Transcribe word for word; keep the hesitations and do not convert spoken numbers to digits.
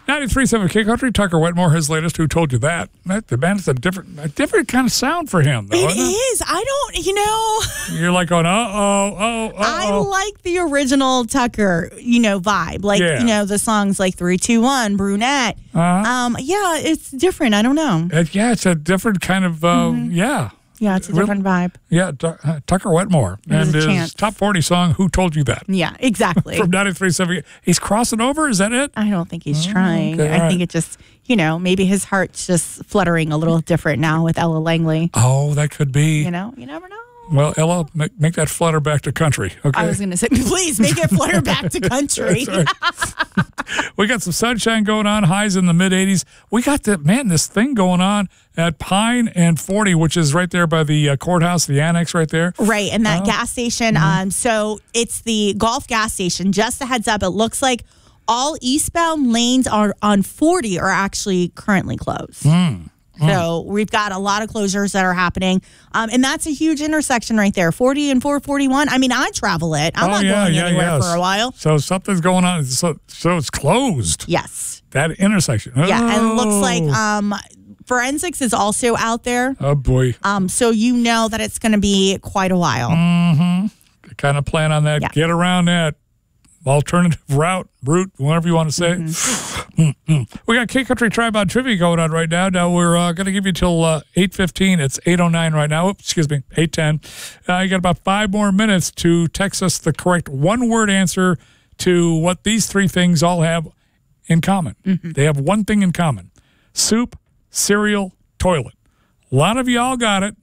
ninety-three point seven K Country, Tucker Wetmore, his latest. Who told you that? that the band is a different, a different kind of sound for him, though. It isn't it? is. I don't, you know. You're like going, uh oh, oh, oh. I like the original Tucker, you know, vibe. Like, Yeah. you know, the songs like three two one, Brunette. Uh-huh. Um, yeah, it's different. I don't know. It, yeah, it's a different kind of, uh, Mm-hmm. yeah. Yeah, it's a Real- different vibe. Yeah, Tu- uh, Tucker Wetmore. There's and a his chance. top forty song, Who Told You That? Yeah, exactly. From ninety-three point seven. He's crossing over? Is that it? I don't think he's trying. okay, I all think right. it just, you know, maybe his heart's just fluttering a little different now with Ella Langley. Oh, that could be. You know, you never know. Well, Ella, make, make that flutter back to country, okay? I was going to say, please make it flutter back to country. Sorry. We got some sunshine going on, highs in the mid eighties. We got the, man, this thing going on at Pine and forty, which is right there by the uh, courthouse, the annex right there. Right, and that Oh. gas station. Um, so it's the Gulf gas station. Just a heads up, it looks like all eastbound lanes are on forty are actually currently closed. Mm. So we've got a lot of closures that are happening, um, and that's a huge intersection right there. forty and four forty-one. I mean, I travel it. I'm oh, not yeah, going yeah, anywhere yeah. for a while. So something's going on. So, so it's closed. Yes. That intersection. Yeah, and it looks Oh. like um, forensics is also out there. Oh, boy. Um, so you know that it's going to be quite a while. Mm-hmm. Kind of plan on that. Yeah. Get around that alternative route, route, whatever you want to say. Mm-hmm. We got K Country Tribal Trivia going on right now. Now we're uh, going to give you till uh, eight fifteen. It's eight oh nine right now. Oops, excuse me, eight ten. Uh, you got about five more minutes to text us the correct one-word answer to what these three things all have in common. Mm-hmm. They have one thing in common: soup, cereal, toilet. A lot of y'all got it.